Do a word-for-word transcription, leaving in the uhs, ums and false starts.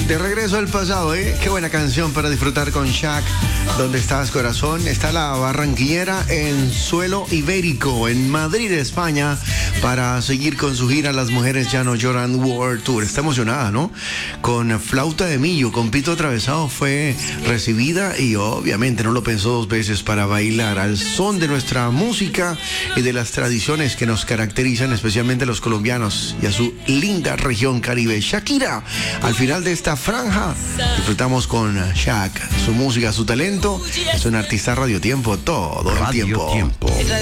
De regreso al pasado, ¿eh? Qué buena canción para disfrutar con Shaq. ¿Dónde estás, corazón? Está la barranquillera en suelo ibérico, en Madrid, España, para seguir con su gira Las Mujeres Ya No Lloran World Tour. Está emocionada, ¿no? Con Flauta de Millo, con Pito Atravesado, fue recibida y obviamente no lo pensó dos veces para bailar al son de nuestra música y de las tradiciones que nos caracterizan, especialmente a los colombianos y a su linda región Caribe. Shakira, al final de esta franja, disfrutamos con Shaq, su música, su talento. Es un artista Radio Tiempo todo el Radio tiempo. Tiempo.